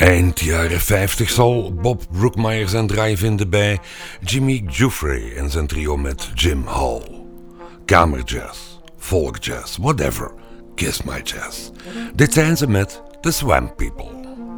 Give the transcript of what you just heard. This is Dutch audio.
Eind jaren 50 zal Bob Brookmeyer zijn draai vinden bij Jimmy Giuffre en zijn trio met Jim Hall. Kamerjazz, folkjazz, whatever, kiss my jazz. Dit zijn ze met The Swamp People.